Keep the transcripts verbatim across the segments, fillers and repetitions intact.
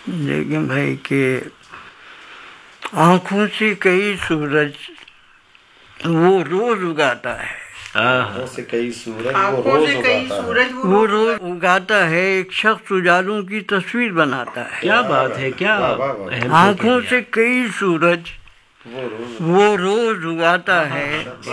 لیکن بھائی کہ آنکھوں سے کئی سورج وہ روز اگاتا ہے، آنکھوں سے کئی سورج وہ روز اگاتا ہے، وہ روز اگاتا ہے، ایک شخص اجالوں کی تصویر بناتا ہے۔ کیا بات ہے، کیا آنکھوں سے کئی سورج وہ روز اگاتا ہے،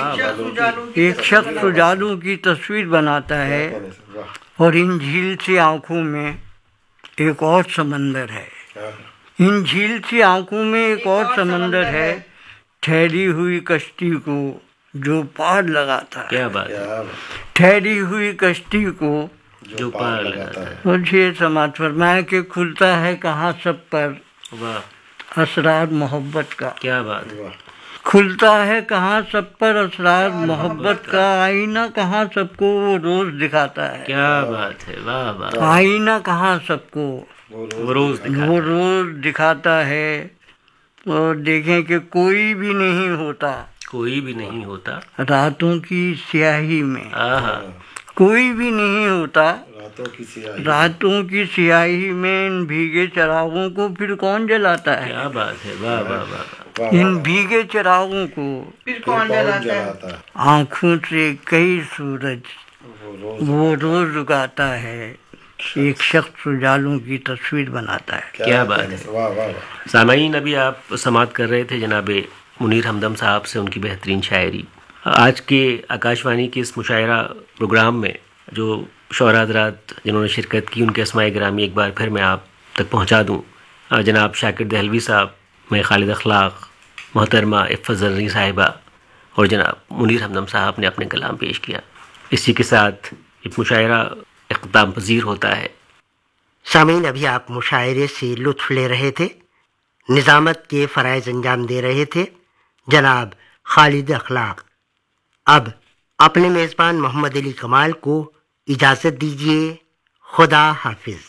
ایک شخص اجالوں کی تصویر بناتا ہے، اور ان جھیل سی آنکھوں میں ایک اور سمندر ہے، ان جھیل سی آنکھوں میں ایک اور سمندر ہے، ٹھہری ہوئی کشتی کو جو پار لگاتا ہے، کیا بات ہے، ٹھہری ہوئی کشتی کو جو پار لگاتا ہے۔ اور یہ سماعت فرمایا کہ کھلتا ہے کہاں سب پر واہ، اسرار محبت کا، کیا بات ہے، کھلتا ہے کہاں سب پر اسرار محبت کا، آئینہ کہاں سب کو وہ روز دکھاتا ہے، کیا بات ہے، واہ واہ، آئینہ کہاں سب کو وہ روز دکھاتا وہ ہے۔ روز دکھاتا ہے۔ اور دیکھیں کہ کوئی بھی نہیں ہوتا کوئی بھی نہیں ہوتا راتوں کی سیاہی میں، آہا، کوئی بھی نہیں ہوتا راتوں کی سیاہی، راتوں کی سیاہی میں، ان بھیگے چراغوں کو پھر کون جلاتا ہے، کیا بات ہے، واہ واہ واہ، ان بھیگے چراغوں کو پھر کون جلاتا ہے، آنکھوں سے کئی سورج وہ روز اگاتا ہے، ایک شخص اجالوں کی تصویر بناتا ہے۔ کیا بات ہے۔ واہ واہ واہ۔ سامعین، ابھی آپ سماعت کر رہے تھے جناب منیر ہمدم صاحب سے ان کی بہترین شاعری۔ آج کے آکاش وانی کے اس مشاعرہ پروگرام میں جو شعراء حضرات جنہوں نے شرکت کی، ان کے اسماء گرامی ایک بار پھر میں آپ تک پہنچا دوں۔ جناب شاکر دہلوی صاحب، میں خالد اخلاق، محترمہ عفت زرنی صاحبہ اور جناب منیر ہمدم صاحب نے اپنے کلام پیش کیا۔ اسی کے ساتھ ایک مشاعرہ اختتام پذیر ہوتا ہے۔ سامعین، ابھی آپ مشاعرے سے لطف لے رہے تھے، نظامت کے فرائض انجام دے رہے تھے جناب خالد اخلاق۔ اب اپنے میزبان محمد علی کمال کو اجازت دیجیے، خدا حافظ۔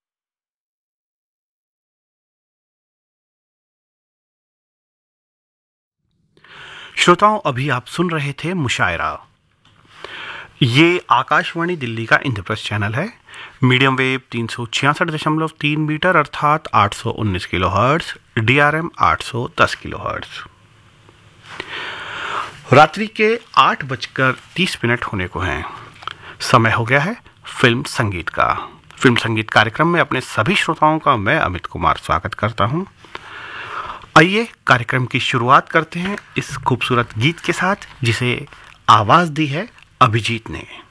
श्रोताओं, अभी आप सुन रहे थे मुशायरा। ये आकाशवाणी दिल्ली का इंद्रप्रस्थ चैनल है। मीडियम वेव तीन सौ छियासठ दशमलव तीन मीटर अर्थात आठ सौ उन्नीस kilo hertz, D R M आठ सौ दस किलो हर्ट्ज। रात्रि के आठ बजकर तीस मिनट होने को हैं। समय हो गया है फिल्म संगीत का। फिल्म संगीत कार्यक्रम में अपने सभी श्रोताओं का मैं अमित कुमार स्वागत करता हूं। आइए कार्यक्रम की शुरुआत करते हैं इस खूबसूरत गीत के साथ, जिसे आवाज दी है अभिजीत ने।